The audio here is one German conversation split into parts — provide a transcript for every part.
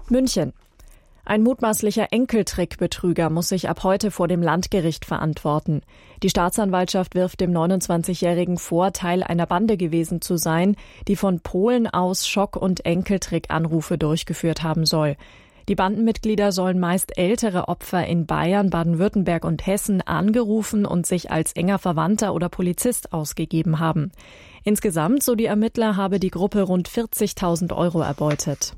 München. Ein mutmaßlicher Enkeltrickbetrüger muss sich ab heute vor dem Landgericht verantworten. Die Staatsanwaltschaft wirft dem 29-Jährigen vor, Teil einer Bande gewesen zu sein, die von Polen aus Schock- und Enkeltrick-Anrufe durchgeführt haben soll. Die Bandenmitglieder sollen meist ältere Opfer in Bayern, Baden-Württemberg und Hessen angerufen und sich als enger Verwandter oder Polizist ausgegeben haben. Insgesamt, so die Ermittler, habe die Gruppe rund 40.000 Euro erbeutet.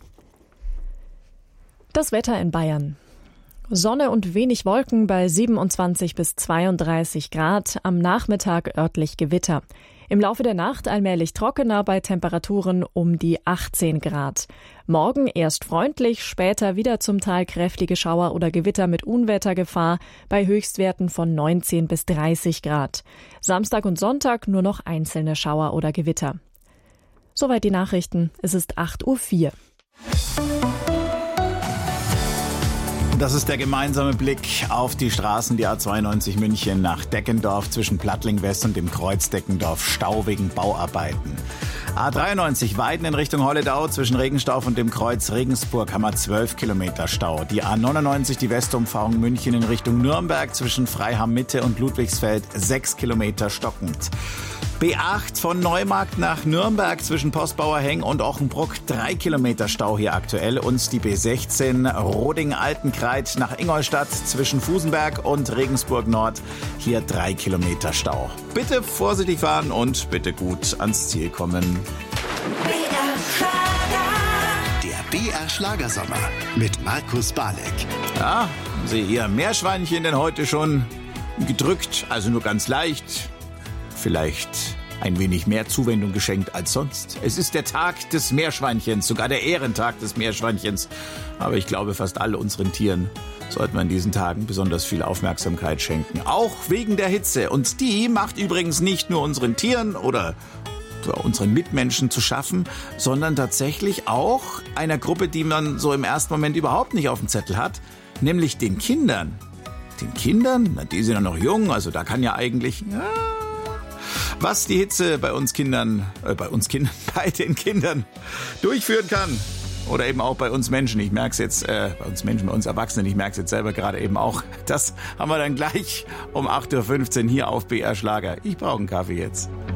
Das Wetter in Bayern. Sonne und wenig Wolken bei 27 bis 32 Grad, am Nachmittag örtlich Gewitter. Im Laufe der Nacht allmählich trockener bei Temperaturen um die 18 Grad. Morgen erst freundlich, später wieder zum Teil kräftige Schauer oder Gewitter mit Unwettergefahr bei Höchstwerten von 19 bis 30 Grad. Samstag und Sonntag nur noch einzelne Schauer oder Gewitter. Soweit die Nachrichten. Es ist 8:04 Uhr. Das ist der gemeinsame Blick auf die Straßen, die A92 München nach Deckendorf zwischen Plattling West und dem Kreuz Deckendorf. Stau wegen Bauarbeiten. A93 Weiden in Richtung Holledau zwischen Regenstorf und dem Kreuz Regensburg haben wir 12 Kilometer Stau. Die A99 die Westumfahrung München in Richtung Nürnberg zwischen Freiham Mitte und Ludwigsfeld 6 Kilometer stockend. B8 von Neumarkt nach Nürnberg zwischen Postbauer Heng und Ochenbruck 3 Kilometer Stau hier aktuell. Und die B16 Roding-Altenkreid nach Ingolstadt zwischen Fusenberg und Regensburg Nord hier 3 Kilometer Stau. Bitte vorsichtig fahren und bitte gut ans Ziel kommen. Der BR Schlagersommer mit Markus Balek. Ja, haben Sie Ihr Meerschweinchen denn heute schon gedrückt? Also nur ganz leicht. Vielleicht ein wenig mehr Zuwendung geschenkt als sonst. Es ist der Tag des Meerschweinchens, sogar der Ehrentag des Meerschweinchens. Aber ich glaube, fast alle unseren Tieren sollten wir in diesen Tagen besonders viel Aufmerksamkeit schenken. Auch wegen der Hitze. Und die macht übrigens nicht nur unseren Tieren oder unseren Mitmenschen zu schaffen, sondern tatsächlich auch einer Gruppe, die man so im ersten Moment überhaupt nicht auf dem Zettel hat, nämlich den Kindern. Den Kindern? Na, die sind ja noch jung, also da kann ja eigentlich... Ja, was die Hitze bei den Kindern durchführen kann. Oder eben auch bei uns Menschen. Ich merke es jetzt, bei uns Erwachsenen, ich merke es jetzt selber gerade eben auch. Das haben wir dann gleich um 8:15 Uhr hier auf BR Schlager. Ich brauche einen Kaffee jetzt.